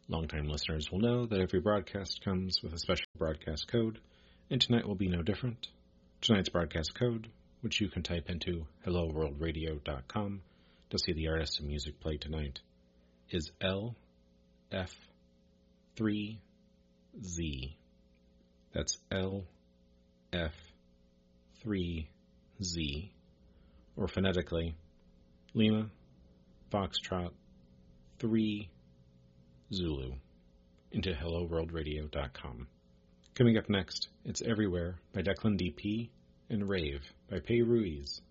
Longtime listeners will know that every broadcast comes with a special broadcast code, and tonight will be no different. Tonight's broadcast code, which you can type into helloworldradio.com to see the artist and music played tonight, is LF3Z. That's LF3Z, or phonetically, Lima, Foxtrot, 3, Zulu, into helloworldradio.com. Coming up next, It's Everywhere by Declan DP and Rave by Pei Ruiz.